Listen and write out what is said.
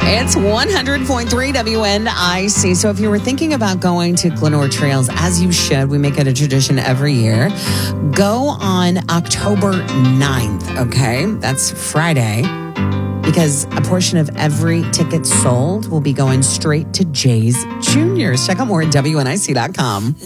It's 100.3 WNIC. So if you were thinking about going to Glenora Trails, as you should, we make it a tradition every year. Go on October 9th, okay? That's Friday. Because a portion of every ticket sold will be going straight to Jay's Juniors. Check out more at WNIC.com.